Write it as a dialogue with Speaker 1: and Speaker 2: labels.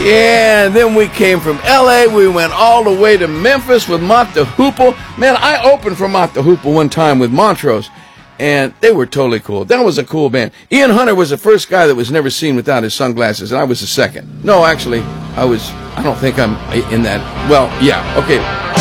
Speaker 1: Yeah, and then we came from L.A. We went all the way to Memphis with Mott the Hoople. Man, I opened for Mott the Hoople one time with Montrose, and they were totally cool. That was a cool band. Ian Hunter was the first guy that was never seen without his sunglasses, and I was the second. No, actually, I don't think I'm in that. Well, yeah, okay.